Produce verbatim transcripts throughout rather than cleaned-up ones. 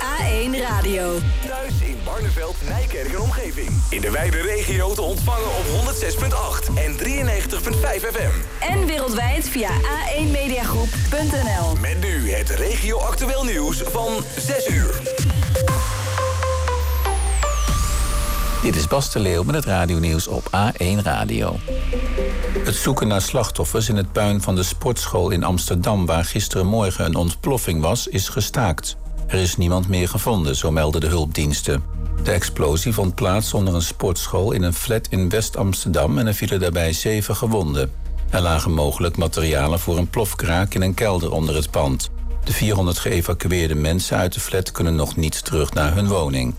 A één Radio. Thuis in Barneveld, Nijkerk en omgeving. In de wijde regio te ontvangen op honderd zes komma acht en drieënnegentig komma vijf F M. En wereldwijd via a één mediagroep punt n l. Met nu het regio-actueel nieuws van zes uur. Dit is Bas de Leeuw met het radionieuws op A één Radio. Het zoeken naar slachtoffers in het puin van de sportschool in Amsterdam, waar gisterenmorgen een ontploffing was, is gestaakt. Er is niemand meer gevonden, zo melden de hulpdiensten. De explosie vond plaats onder een sportschool in een flat in West-Amsterdam en er vielen daarbij zeven gewonden. Er lagen mogelijk materialen voor een plofkraak in een kelder onder het pand. De vierhonderd geëvacueerde mensen uit de flat kunnen nog niet terug naar hun woning.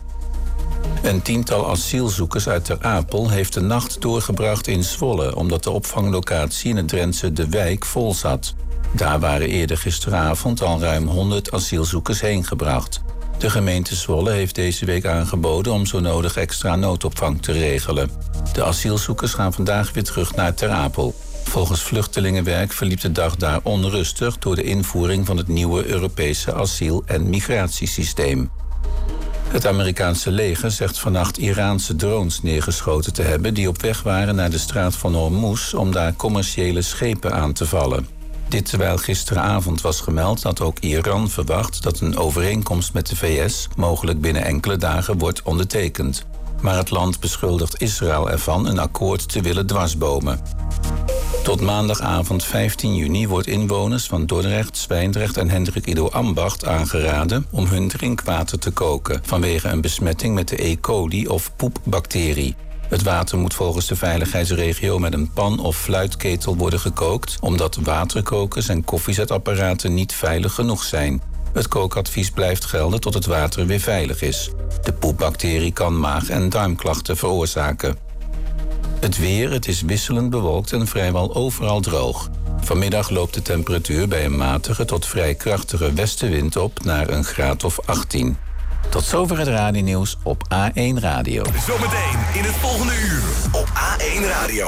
Een tiental asielzoekers uit Ter Apel heeft de nacht doorgebracht in Zwolle, omdat de opvanglocatie in het Drentse De Wijk vol zat. Daar waren eerder gisteravond al ruim honderd asielzoekers heen gebracht. De gemeente Zwolle heeft deze week aangeboden om zo nodig extra noodopvang te regelen. De asielzoekers gaan vandaag weer terug naar Ter Apel. Volgens Vluchtelingenwerk verliep de dag daar onrustig door de invoering van het nieuwe Europese asiel- en migratiesysteem. Het Amerikaanse leger zegt vannacht Iraanse drones neergeschoten te hebben die op weg waren naar de straat van Hormuz om daar commerciële schepen aan te vallen. Dit terwijl gisteravond was gemeld dat ook Iran verwacht dat een overeenkomst met de V S mogelijk binnen enkele dagen wordt ondertekend. Maar het land beschuldigt Israël ervan een akkoord te willen dwarsbomen. Tot maandagavond vijftien juni wordt inwoners van Dordrecht, Zwijndrecht en Hendrik Ido Ambacht aangeraden om hun drinkwater te koken vanwege een besmetting met de E. coli of poepbacterie. Het water moet volgens de veiligheidsregio met een pan of fluitketel worden gekookt, omdat waterkokers en koffiezetapparaten niet veilig genoeg zijn. Het kookadvies blijft gelden tot het water weer veilig is. De poepbacterie kan maag- en darmklachten veroorzaken. Het weer, het is wisselend bewolkt en vrijwel overal droog. Vanmiddag loopt de temperatuur bij een matige tot vrij krachtige westenwind op naar een graad of achttien. Tot zover het radionieuws op A één Radio. Zometeen in het volgende uur op A één Radio.